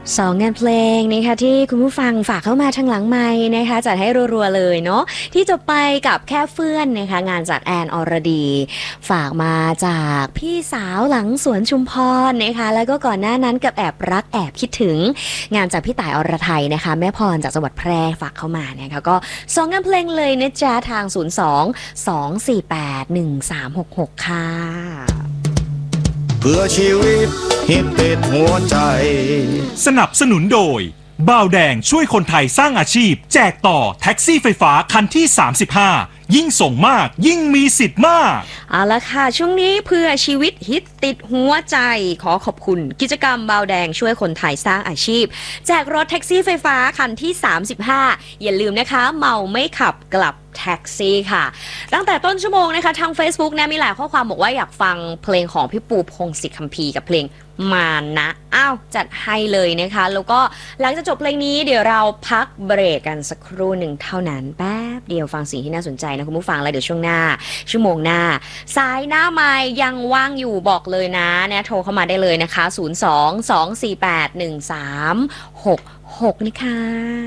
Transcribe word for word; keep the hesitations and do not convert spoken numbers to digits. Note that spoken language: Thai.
สองงานเพลงนะคะที่คุณผู้ฟังฝากเข้ามาทางหลังไมค์นะคะจัดให้รัวๆเลยเนาะที่จะไปกับแค่เฟื่อนนะคะงานจากแอนอรดีฝากมาจากพี่สาวหลังสวนชุมพรนะคะแล้วก็ก่อนหน้านั้นกับแอบรักแอบคิดถึงงานจากพี่ต่ายอรไทยนะคะแม่พรจากจังหวัดแพร่ฝากเข้ามานะคะก็สองงานเพลงเลยนะจ๊ะทางศูนย์ สอง สอง สี่ แปด หนึ่ง สาม หก หกค่ะเพื่อชีวิตฮิตติดหัวใจสนับสนุนโดยบ่าวแดงช่วยคนไทยสร้างอาชีพแจกต่อแท็กซี่ไฟฟ้าคันที่สามสิบห้ายิ่งส่งมากยิ่งมีสิทธิ์มากเอาละค่ะช่วงนี้เพื่อชีวิตฮิตติดหัวใจขอขอบคุณกิจกรรมบ่าวแดงช่วยคนไทยสร้างอาชีพแจกรถแท็กซี่ไฟฟ้าคันที่สามสิบห้าอย่าลืมนะคะเมาไม่ขับกลับแท็กซี่ค่ะตั้งแต่ต้นชั่วโมงนะคะทาง Facebook นะมีหลายข้อความบอกว่าอยากฟังเพลงของพี่ปูพงษ์สิทธิ์คัมภีร์กับเพลงมานะอ้าวจัดให้เลยนะคะแล้วก็หลังจากจบเพลงนี้เดี๋ยวเราพักเบรกกันสักครู่หนึ่งเท่านั้นแป๊บเดียวฟังสิ่งที่น่าสนใจนะคุณผู้ฟังแล้วเดี๋ยวช่วงหน้าชั่วโมงหน้าสายหน้าไมค์ยังว่างอยู่บอกเลยนะเนี่ยโทรเข้ามาได้เลยนะคะศูนย์ สอง สอง สี่ แปด หนึ่ง สาม หก หกนะคะ